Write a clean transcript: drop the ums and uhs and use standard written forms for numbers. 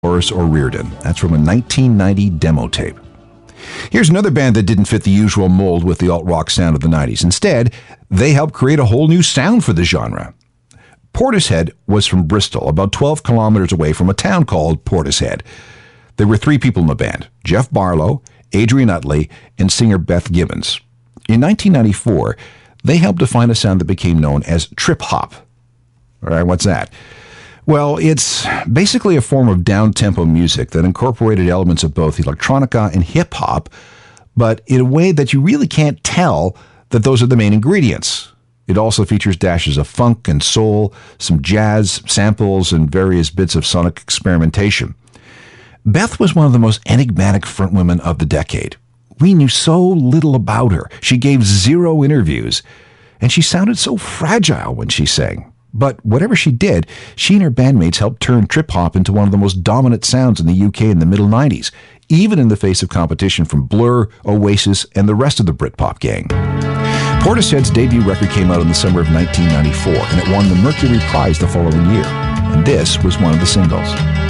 Boris O'Riordan. That's from a 1990 demo tape. Here's another band that didn't fit the usual mold with the alt-rock sound of the 90s. Instead, they helped create a whole new sound for the genre. Portishead was from Bristol, about 12 kilometers away from a town called Portishead. There were 3 people in the band: Jeff Barlow, Adrian Utley, and singer Beth Gibbons. In 1994, they helped define a sound that became known as trip-hop. All right, what's that? Well, it's basically a form of down-tempo music that incorporated elements of both electronica and hip-hop, but in a way that you really can't tell that those are the main ingredients. It also features dashes of funk and soul, some jazz, samples, and various bits of sonic experimentation. Beth was one of the most enigmatic frontwomen of the decade. We knew so little about her. She gave 0 interviews, and she sounded so fragile when she sang. But whatever she did, she and her bandmates helped turn trip-hop into one of the most dominant sounds in the UK in the middle 90s, even in the face of competition from Blur, Oasis, and the rest of the Britpop gang. Portishead's debut record came out in the summer of 1994, and it won the Mercury Prize the following year. And this was one of the singles.